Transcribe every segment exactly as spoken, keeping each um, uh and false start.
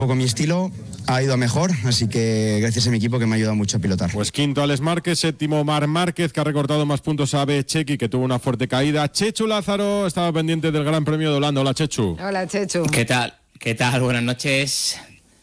poco mi estilo, ha ido a mejor, así que gracias a mi equipo que me ha ayudado mucho a pilotar. Pues quinto Alex Márquez, séptimo Marc Márquez, que ha recortado más puntos a Bezzecchi, que tuvo una fuerte caída. Chechu Lázaro estaba pendiente del Gran Premio de Holanda. Hola, Chechu. Hola, Chechu. ¿Qué tal? ¿Qué tal? Buenas noches.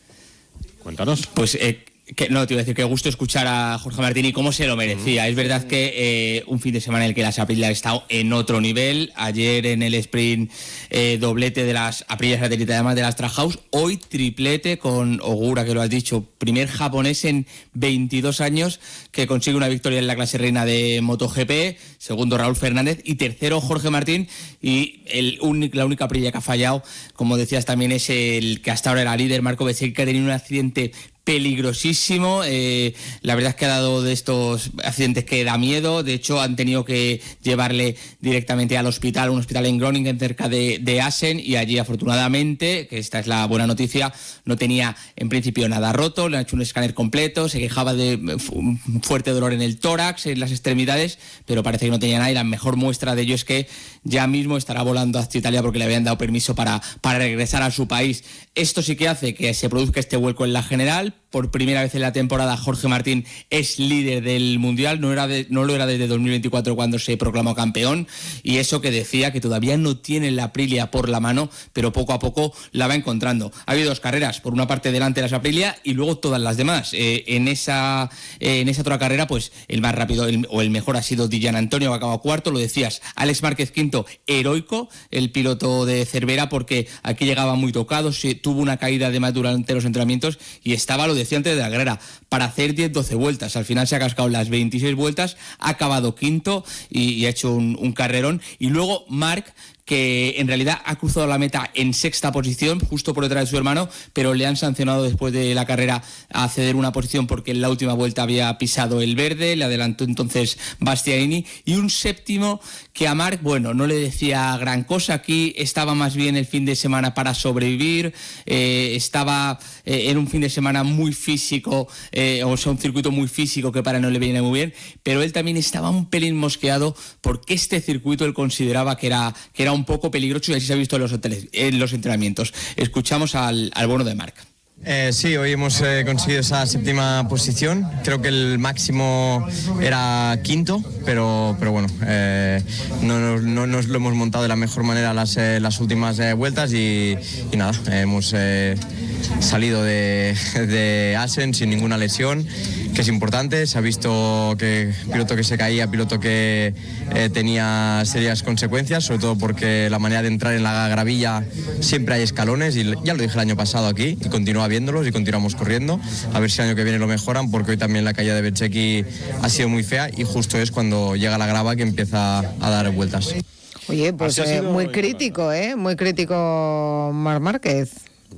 Cuéntanos. Pues eh, que, no, te iba a decir que gusto escuchar a Jorge Martín y cómo se lo merecía. Mm. Es verdad que eh, un fin de semana en el que las Aprilia ha estado en otro nivel. Ayer en el sprint eh, doblete de las Aprilia satélite, además de las Trackhouse. Hoy triplete con Ogura, que lo has dicho. Primer japonés en veintidós años que consigue una victoria en la clase reina de MotoGP. Segundo Raúl Fernández y tercero Jorge Martín. Y el un, la única Aprilia que ha fallado, como decías también, es el que hasta ahora era líder, Marco Bezzecchi, que ha tenido un accidente peligrosísimo. Eh, la verdad es que ha dado de estos accidentes que da miedo. De hecho, han tenido que llevarle directamente al hospital, un hospital en Groningen, cerca de, de Assen, y allí, afortunadamente, que esta es la buena noticia, no tenía en principio nada roto. Le han hecho un escáner completo, se quejaba de un fuerte dolor en el tórax, en las extremidades, pero parece que no tenía nada, y la mejor muestra de ello es que ya mismo estará volando hacia Italia porque le habían dado permiso para, para regresar a su país. Esto sí que hace que se produzca este vuelco en la general. Por primera vez en la temporada Jorge Martín es líder del Mundial, no, era de, no lo era desde dos mil veinticuatro cuando se proclamó campeón, y eso que decía que todavía no tiene la Aprilia por la mano, pero poco a poco la va encontrando. Ha habido dos carreras, por una parte delante de las Aprilia y luego todas las demás. Eh, en, esa, eh, en esa otra carrera, pues el más rápido el, o el mejor ha sido Di Gianantonio, que ha acabado cuarto, lo decías. Alex Márquez quinto, heroico, el piloto de Cervera, porque aquí llegaba muy tocado, se, tuvo una caída además durante los entrenamientos y estaba, lo decía antes de la carrera, para hacer diez doce vueltas. Al final se ha cascado las veintiséis vueltas, ha acabado quinto y, y ha hecho un, un carrerón. Y luego Marc, que en realidad ha cruzado la meta en sexta posición, justo por detrás de su hermano, pero le han sancionado después de la carrera a ceder una posición porque en la última vuelta había pisado el verde, le adelantó entonces Bastianini. Y un séptimo que a Marc, bueno, no le decía gran cosa. Aquí estaba más bien el fin de semana para sobrevivir, eh, estaba eh, en un fin de semana muy físico, eh, o sea, un circuito muy físico que para no le viene muy bien, pero él también estaba un pelín mosqueado porque este circuito él consideraba que era, que era un un poco peligroso, y así se ha visto en los, hoteles, en los entrenamientos. Escuchamos al, al bono de Marc. Eh, sí, hoy hemos eh, conseguido esa séptima posición. Creo que el máximo era quinto, pero, pero bueno, eh, no, no, no nos lo hemos montado de la mejor manera las, eh, las últimas eh, vueltas y, y nada, eh, hemos eh, salido de, de Assen sin ninguna lesión, que es importante. Se ha visto que piloto que se caía, piloto que eh, tenía serias consecuencias, sobre todo porque la manera de entrar en la gravilla siempre hay escalones, y ya lo dije el año pasado aquí y continúa viéndolos y continuamos corriendo. A ver si el año que viene lo mejoran, porque hoy también la caída de Bezzecchi ha sido muy fea y justo es cuando llega la grava que empieza a dar vueltas. Oye, pues eh, muy crítico, ¿eh? Muy crítico Marc Márquez.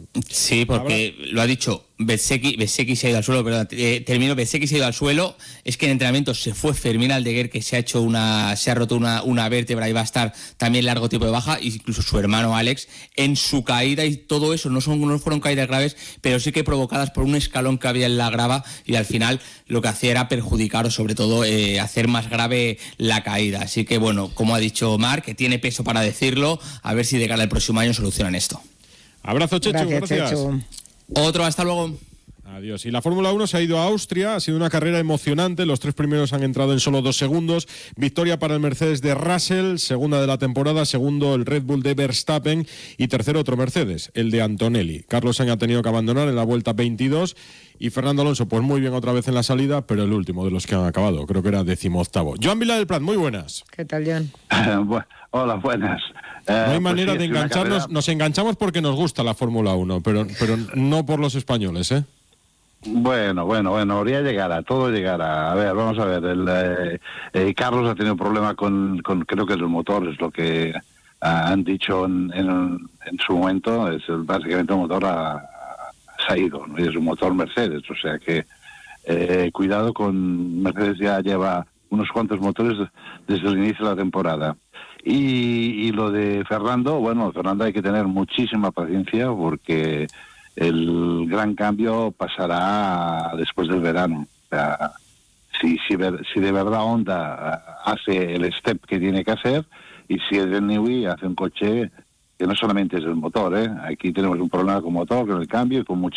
Sí, porque lo ha dicho Bezzecchi, Bezzecchi se ha ido al suelo, perdón, eh, termino, Bezzecchi se ha ido al suelo. Es que en entrenamiento se fue Fermín Aldeguer, que se ha hecho una, se ha roto una, una vértebra y va a estar también largo tiempo de baja, incluso su hermano Alex, en su caída, y todo eso no son, no fueron caídas graves, pero sí que provocadas por un escalón que había en la grava, y al final lo que hacía era perjudicar, o sobre todo eh, hacer más grave la caída. Así que bueno, como ha dicho Marc, que tiene peso para decirlo, a ver si de cara al próximo año solucionan esto. Abrazo, Chechu, gracias. gracias. Chechu. Otro, hasta luego. Adiós. Y la Fórmula uno se ha ido a Austria, ha sido una carrera emocionante, los tres primeros han entrado en solo dos segundos, victoria para el Mercedes de Russell, segunda de la temporada, segundo el Red Bull de Verstappen y tercero otro Mercedes, el de Antonelli. Carlos Sainz ha tenido que abandonar en la vuelta veintidós y Fernando Alonso, pues muy bien otra vez en la salida, pero el último de los que han acabado, creo que era decimoctavo. Joan Vila del Prat, muy buenas. ¿Qué tal, Joan? Hola, buenas. No hay eh, manera pues sí, de engancharnos, carrera... nos enganchamos porque nos gusta la Fórmula uno, pero, pero no por los españoles, ¿eh? Bueno, bueno, bueno, habría llegará, todo llegará. A ver, vamos a ver, el, eh, eh, Carlos ha tenido un problema con, con, creo que es el motor, es lo que uh, han dicho en, en, en su momento, es el, básicamente el motor ha, ha ido, ¿no? Y es un motor Mercedes, o sea que eh, cuidado con Mercedes, ya lleva unos cuantos motores desde el inicio de la temporada. Y, y lo de Fernando, bueno, Fernando hay que tener muchísima paciencia porque el gran cambio pasará después del verano. O sea, si, si, si de verdad Honda hace el step que tiene que hacer, y si el Newey hace un coche que no solamente es el motor, ¿eh? Aquí tenemos un problema con motor, con el cambio y con muchísimo